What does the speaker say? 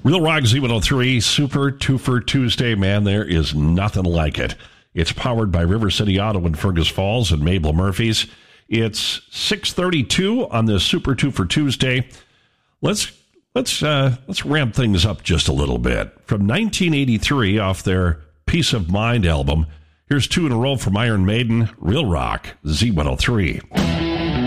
Real Rock Z103, Super Twofer Tuesday, man, there is nothing like it. It's powered by River City Auto in Fergus Falls and Mabel Murphy's. It's 6:32 on this Super Twofer Tuesday. Let's ramp things up just a little bit. From 1983, off their Peace of Mind album, here's two in a row from Iron Maiden, Real Rock Z103.